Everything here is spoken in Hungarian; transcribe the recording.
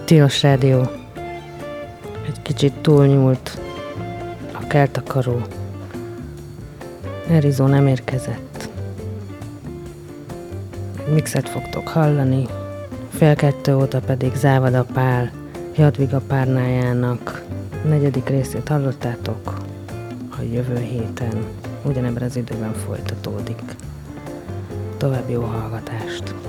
Tilos Rádió. Egy kicsit túlnyúlt a keltakaró. Erizó nem érkezett. Egy mixet fogtok hallani, 1:30 óta pedig Závada Pál, Jadviga párnájának 4. részét hallottátok. A jövő héten ugyanebben az időben folytatódik. További jó hallgatást!